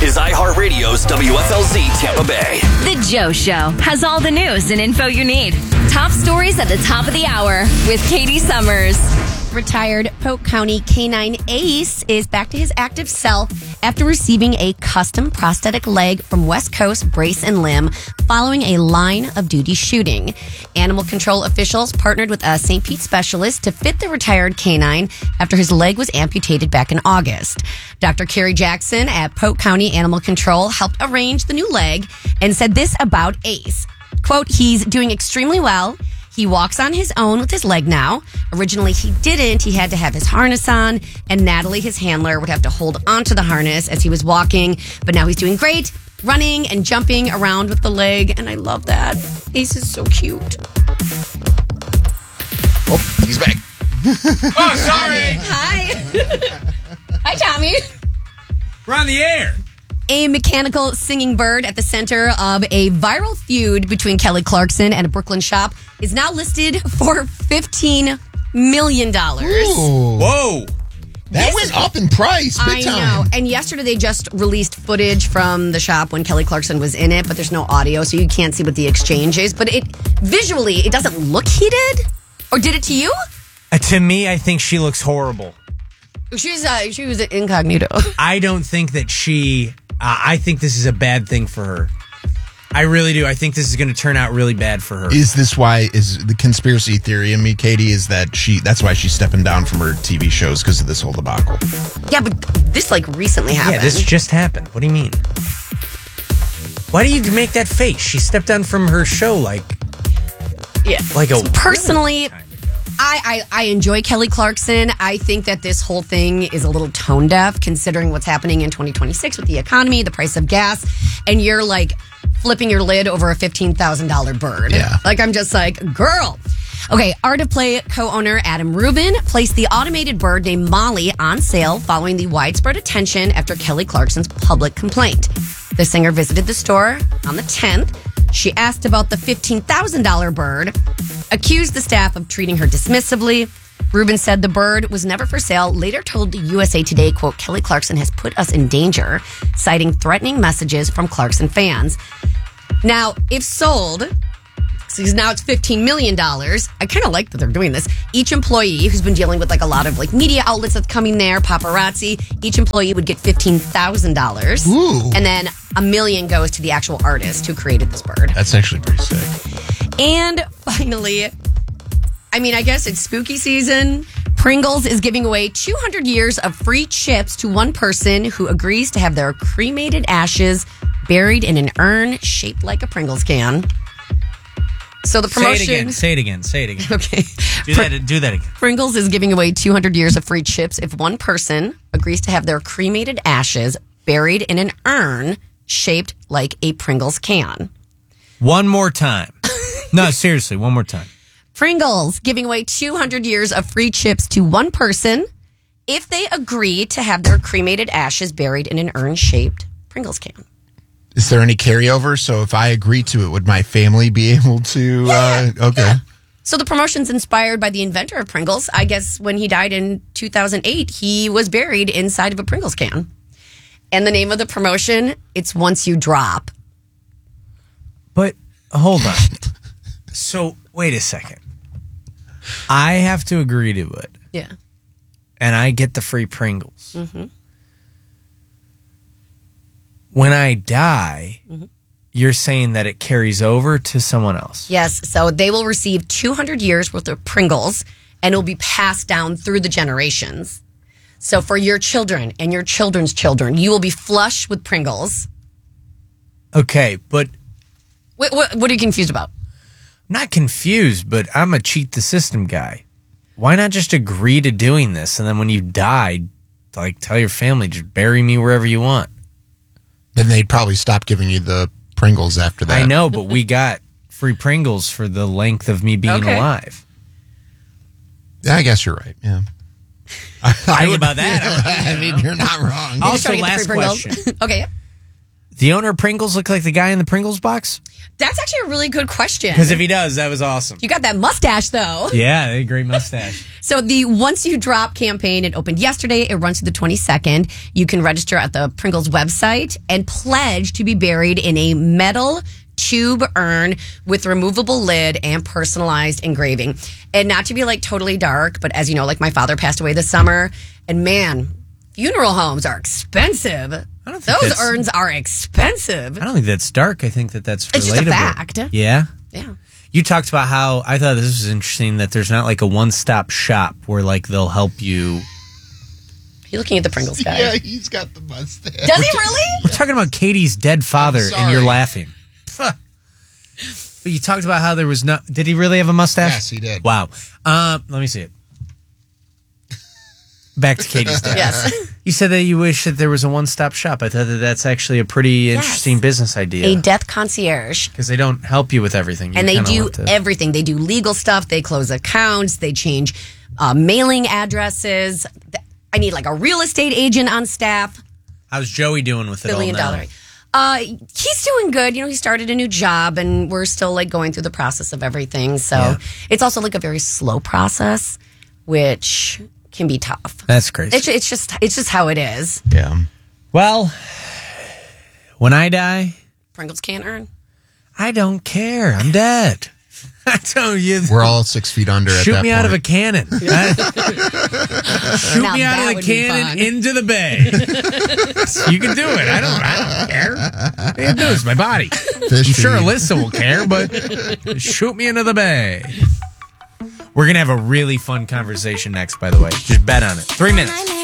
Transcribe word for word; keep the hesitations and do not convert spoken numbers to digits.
is iHeartRadio's W F L Z Tampa Bay. The Joe Show has all the news and info you need. Top stories at the top of the hour with Katie Summers. Retired Polk County Canine Ace is back to his active self after receiving a custom prosthetic leg from West Coast Brace and Limb following a line of duty shooting. Animal control officials partnered with a Saint Pete specialist to fit the retired canine after his leg was amputated back in August. Doctor Kerry Jackson at Polk County Animal Control helped arrange the new leg and said this about Ace. Quote, he's doing extremely well. He walks on his own with his leg now. Originally, he didn't. He had to have his harness on, and Natalie, his handler, would have to hold onto the harness as he was walking. But now he's doing great, running and jumping around with the leg, and I love that. Ace is so cute. Oh, he's back. Oh, sorry. Hi. Hi, Tommy. We're on the air. A mechanical singing bird at the center of a viral feud between Kelly Clarkson and a Brooklyn shop is now listed for fifteen million dollars. Ooh. Whoa. That This went is- up in price, big I time. know. And yesterday they just released footage from the shop when Kelly Clarkson was in it, but there's no audio, so you can't see what the exchange is. But it visually, it doesn't look heated. Or did it to you? Uh, to me, I think she looks horrible. She was, uh, she was incognito. I don't think that she... Uh, I think this is a bad thing for her. I really do. I think this is going to turn out really bad for her. Is this why, is the conspiracy theory in me, Katie, is that she, that's why she's stepping down from her T V shows because of this whole debacle? Yeah, but this like recently happened. Yeah, this just happened. What do you mean? Why do you make that face? She stepped down from her show like... Yeah. Like a... Personally... I, I, I enjoy Kelly Clarkson. I think that this whole thing is a little tone deaf considering what's happening in twenty twenty-six with the economy, the price of gas, and you're like flipping your lid over a fifteen thousand dollars bird. Yeah. Like, I'm just like, girl. Okay, Art of Play co-owner Adam Rubin placed the automated bird named Molly on sale following the widespread attention after Kelly Clarkson's public complaint. The singer visited the store on the tenth. She asked about the fifteen thousand dollars bird, accused the staff of treating her dismissively. Rubin said the bird was never for sale, later told the U S A Today, quote, Kelly Clarkson has put us in danger, citing threatening messages from Clarkson fans. Now, if sold, because now it's fifteen million dollars, I kind of like that they're doing this. Each employee who's been dealing with like a lot of like media outlets that's coming there, paparazzi, each employee would get fifteen thousand dollars. Ooh. And then a million goes to the actual artist who created this bird. That's actually pretty sick. And finally, I mean, I guess it's spooky season. Pringles is giving away two hundred years of free chips to one person who agrees to have their cremated ashes buried in an urn shaped like a Pringles can. So the promotion... Say it again. Say it again. Say it again. Okay. Do that, do that again. Pringles is giving away two hundred years of free chips if one person agrees to have their cremated ashes buried in an urn shaped like a Pringles can. One more time. No, seriously, one more time. Pringles giving away two hundred years of free chips to one person if they agree to have their cremated ashes buried in an urn-shaped Pringles can. Is there any carryover? So if I agree to it, would my family be able to? Yeah. Uh, okay. Yeah. So the promotion's inspired by the inventor of Pringles. I guess when he died in two thousand eight, he was buried inside of a Pringles can. And the name of the promotion, it's Once You Drop. But hold on. So wait a second. I have to agree to it. Yeah. And I get the free Pringles. Mm-hmm. When I die, Mm-hmm. you're saying that it carries over to someone else. Yes. So they will receive two hundred years worth of Pringles and it will be passed down through the generations. So for your children and your children's children, you will be flush with Pringles. Okay, but... What, what, what are you confused about? I'm not confused, but I'm a cheat the system guy. Why not just agree to doing this, and then when you die, like, tell your family, just bury me wherever you want? Then they'd probably stop giving you the Pringles after that. I know, but we got free Pringles for the length of me being Okay. alive. Yeah, I guess you're right. Yeah. I think about that. I mean, you're not wrong. You're just Also, trying to get the last free Pringles? question. Okay. The owner of Pringles look like the guy in the Pringles box? That's actually a really good question. Because if he does, that was awesome. You got that mustache, though. Yeah, a great mustache. So the Once You Drop campaign, it opened yesterday. It runs through the twenty-second. You can register at the Pringles website and pledge to be buried in a metal tube urn with removable lid and personalized engraving. And not to be like totally dark, but as you know, like my father passed away this summer. And man, funeral homes are expensive. I don't think Those that's- urns are expensive. I don't think that's dark. I think that that's relatable. It's just a fact. Yeah? Yeah. You talked about how, I thought this was interesting, that there's not like a one-stop shop where like they'll help you. You're looking at the Pringles guy. Yeah, he's got the mustache. Does he really? We're talking about Katie's dead father and sorry. you're laughing. But you talked about how there was no. Did he really have a mustache? Yes, he did. Wow. Uh, let me see it. Back to Katie's dad. Yes. You said that you wish that there was a one-stop shop. I thought that that's actually a pretty interesting business A idea. death concierge. Because they don't help you with everything. You And they kinda do want to- everything. They do legal stuff. They close accounts. They change uh, mailing addresses. I need like a real estate agent on staff. How's Joey doing with it Billion all now? dollar. Uh, he's doing good. You know, he started a new job, and we're still like going through the process of everything. So Yeah. it's also like a very slow process, which can be tough. That's crazy. It's, it's just it's just how it is. Yeah. Well, when I die, Pringles can't earn. I don't care. I'm dead. I tell you. We're all six feet under at Shoot that me point. out of a cannon. Shoot Now me out that of the would be cannon fun. into the bay. You can do it. I don't. I don't care. It does my body. Fish I'm sure feed. Alyssa will care, but shoot me into the bay. We're gonna have a really fun conversation next. By the way, just bet on it. Three minutes.